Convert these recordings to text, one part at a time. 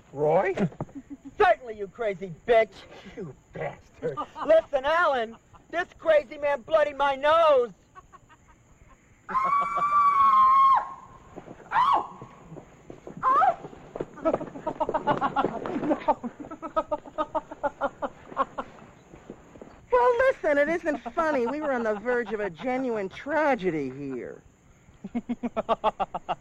Roy? Certainly, you crazy bitch. You bastard. Listen, Alan, this crazy man bloodied my nose. Well, listen, it isn't funny. We were on the verge of a genuine tragedy here. I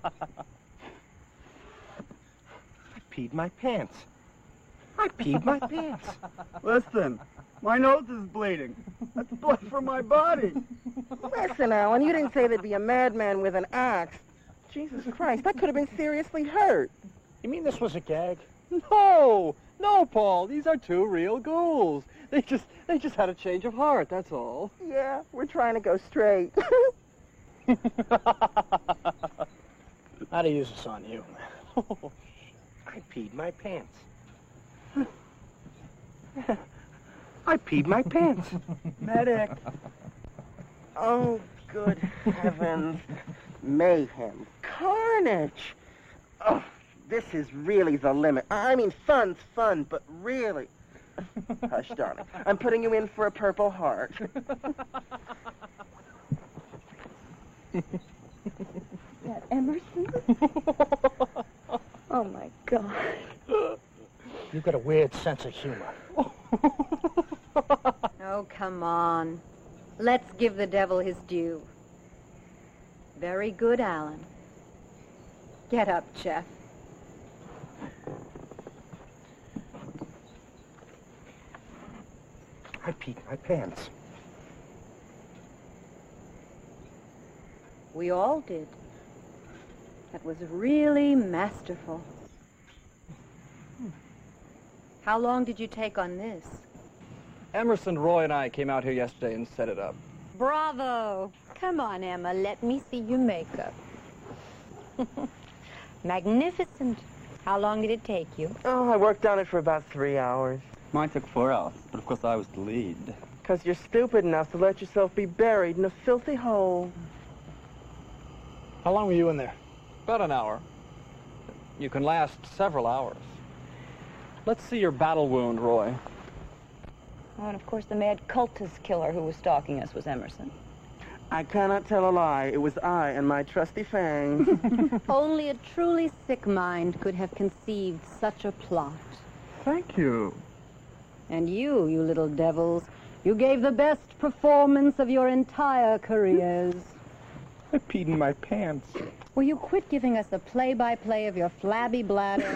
peed my pants. I peed my pants. Listen, my nose is bleeding. That's blood from my body. Listen, Alan, you didn't say there'd be a madman with an axe. Jesus Christ, that could have been seriously hurt. You mean this was a gag? No, no, Paul. These are two real ghouls. They just had a change of heart. That's all. Yeah, we're trying to go straight. How to use this on you, man? I peed my pants. I peed my pants. Medic. Oh, good heavens. Mayhem. Carnage. Oh, this is really the limit. I mean, fun's fun, but really. Hush, darling. I'm putting you in for a Purple Heart. That Emerson? Oh, my God. You've got a weird sense of humor. Oh, come on. Let's give the devil his due. Very good, Alan. Get up, Jeff. I peed my pants. We all did. That was really masterful. How long did you take on this? Emerson, Roy, and I came out here yesterday and set it up. Bravo! Come on, Emma, let me see your makeup. Magnificent. How long did it take you? Oh, I worked on it for about 3 hours. Mine took 4 hours, but of course I was the lead. Because you're stupid enough to let yourself be buried in a filthy hole. How long were you in there? About an hour. You can last several hours. Let's see your battle wound, Roy. Oh, and of course the mad cultist killer who was stalking us was Emerson. I cannot tell a lie. It was I and my trusty fangs. Only a truly sick mind could have conceived such a plot. Thank you. And you little devils, you gave the best performance of your entire careers. I peed in my pants. Will you quit giving us a play-by-play of your flabby bladder?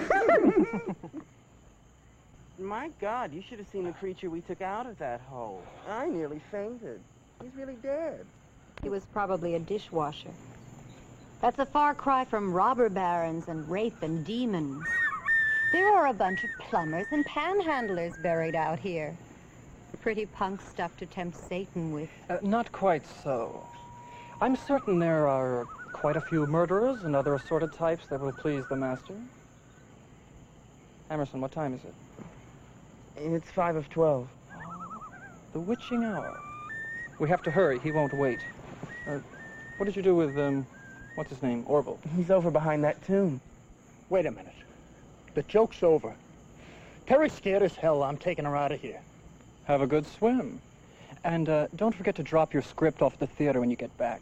My God, you should have seen the creature we took out of that hole. I nearly fainted. He's really dead. He was probably a dishwasher. That's a far cry from robber barons and rape and demons. There are a bunch of plumbers and panhandlers buried out here. Pretty punk stuff to tempt Satan with. Not quite so. I'm certain there are quite a few murderers and other assorted types that will please the master. Emerson, what time is it? It's 5 of 12. The witching hour. We have to hurry. He won't wait. What did you do with, what's his name? Orville. He's over behind that tomb. Wait a minute. The joke's over. Terry's scared as hell. I'm taking her out of here. Have a good swim. And don't forget to drop your script off at the theater when you get back.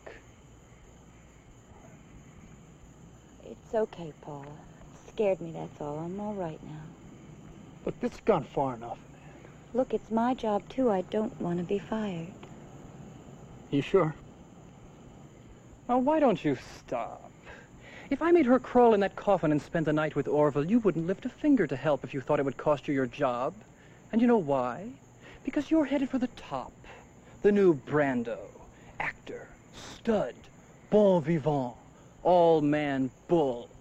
It's okay, Paula. Scared me, that's all. I'm all right now. But this has gone far enough, man. Look, it's my job, too. I don't want to be fired. You sure? Now, why don't you stop? If I made her crawl in that coffin and spend the night with Orville, you wouldn't lift a finger to help if you thought it would cost you your job. And you know why? Because you're headed for the top. The new Brando. Actor. Stud. Bon vivant. All-man bull.